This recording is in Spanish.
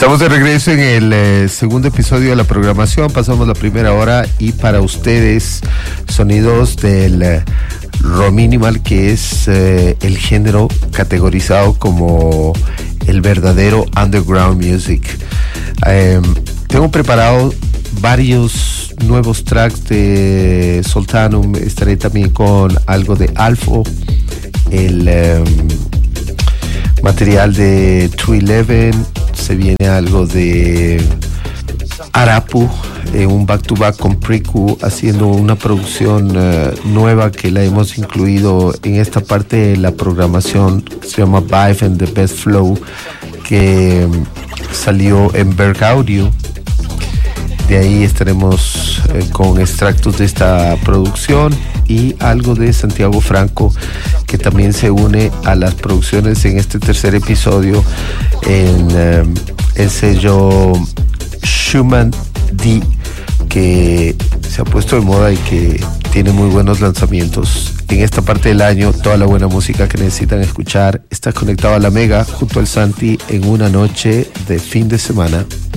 Estamos de regreso en el segundo episodio de la programación. Pasamos la primera hora y para ustedes sonidos del raw minimal, que es el género categorizado como el verdadero underground music. Tengo preparado varios nuevos tracks de Sultanum. Estaré también con algo de Alfo, el material de 211. Se viene algo de Arapu, un back to back con Priku, haciendo una producción nueva que la hemos incluido en esta parte de la programación. Se llama Vibe and the Best Flow, que salió en Berg Audio. De ahí estaremos con extractos de esta producción y algo de Santiago Franco, que también se une a las producciones en este tercer episodio en el sello Schumann D, que se ha puesto de moda y que tiene muy buenos lanzamientos. En esta parte del año, toda la buena música que necesitan escuchar está conectado a la Mega junto al Santi en una noche de fin de semana.